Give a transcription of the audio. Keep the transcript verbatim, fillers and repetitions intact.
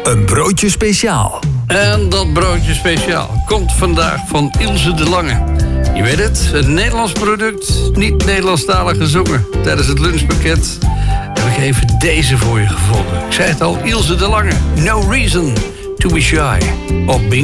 Een broodje speciaal. En dat broodje speciaal komt vandaag van Ilse de Lange. Je weet het, een Nederlands product, niet Nederlandstalig gezongen. Tijdens het lunchpakket heb ik even deze voor je gevonden. Ik zei het al, Ilse de Lange. No reason to be shy. Op Bing.